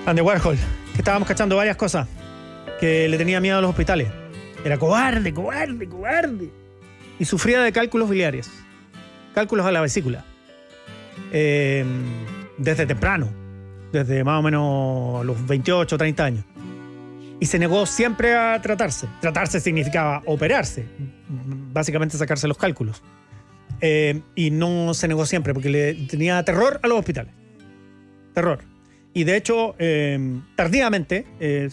Andy Warhol, que estábamos cachando varias cosas, que le tenía miedo a los hospitales. Era cobarde. Y sufría de cálculos biliares, cálculos a la vesícula. Desde temprano, desde más o menos los 28 o 30 años. Y se negó siempre a tratarse. Tratarse significaba operarse, básicamente sacarse los cálculos. Y no se negó siempre porque le tenía terror a los hospitales. Terror. Y de hecho, tardíamente,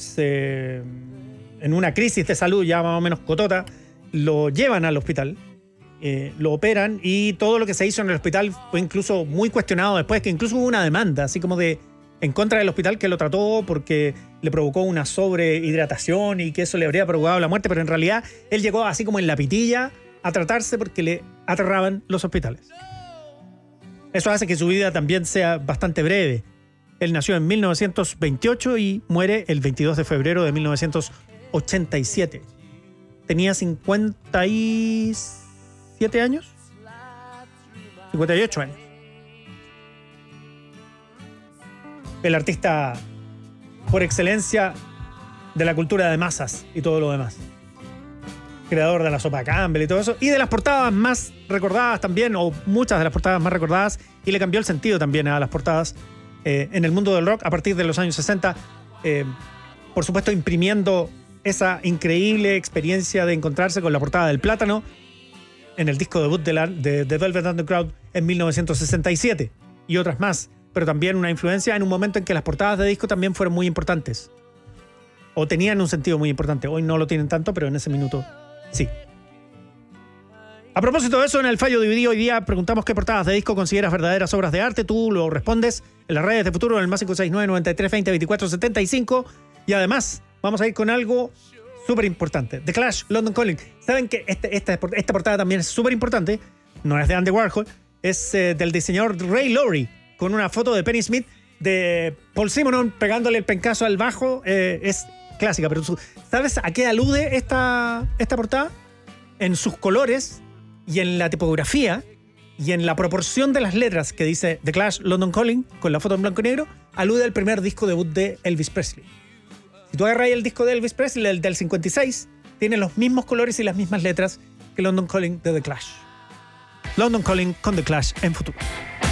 en una crisis de salud ya más o menos cotota, lo llevan al hospital, lo operan y todo lo que se hizo en el hospital fue incluso muy cuestionado después, que incluso hubo una demanda así como en contra del hospital que lo trató porque le provocó una sobrehidratación y que eso le habría provocado la muerte, pero en realidad él llegó así como en la pitilla a tratarse porque le aterraban los hospitales. Eso hace que su vida también sea bastante breve. Él nació en 1928 y muere el 22 de febrero de 1987. Tenía 57 años. 58 años. El artista por excelencia de la cultura de masas y todo lo demás. Creador de la sopa Campbell y todo eso. Y de las portadas más recordadas también, o muchas de las portadas más recordadas, y le cambió el sentido también a las portadas en el mundo del rock a partir de los años 60. Por supuesto, imprimiendo esa increíble experiencia de encontrarse con la portada del Plátano en el disco debut de The Velvet Underground en 1967 y otras más, pero también una influencia en un momento en que las portadas de disco también fueron muy importantes o tenían un sentido muy importante. Hoy no lo tienen tanto, pero en ese minuto sí. A propósito de eso, en el Fallo DVD hoy día preguntamos qué portadas de disco consideras verdaderas obras de arte. Tú lo respondes en las redes de Futuro en el +569 93 20 24 75. Y además vamos a ir con algo súper importante. The Clash, London Calling. Saben que esta portada también es súper importante. No es de Andy Warhol. Es del diseñador Ray Lowry, con una foto de Penny Smith, de Paul Simonon pegándole el pencazo al bajo. Es clásica, pero ¿sabes a qué alude esta portada? En sus colores y en la tipografía y en la proporción de las letras que dice The Clash, London Calling, con la foto en blanco y negro, alude al primer disco debut de Elvis Presley. Si tú agarras el disco de Elvis Presley, el del 56, tiene los mismos colores y las mismas letras que London Calling de The Clash. London Calling con The Clash en Futuro.